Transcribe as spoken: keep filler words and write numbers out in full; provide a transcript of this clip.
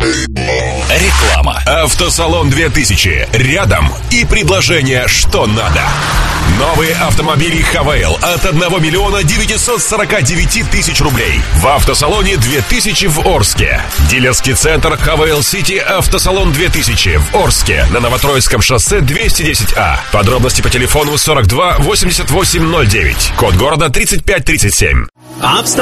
Реклама. Автосалон две тысячи. Рядом и предложение, что надо. Новые автомобили Хавейл от одного миллиона девятисот сорока девяти тысяч рублей. В автосалоне две тысячи в Орске. Дилерский центр Хавейл Сити Автосалон две тысячи в Орске на Новотроицком шоссе двести десять А. Подробности по телефону сорок два восемьдесят восемь ноль девять. Код города тридцать пять тридцать семь.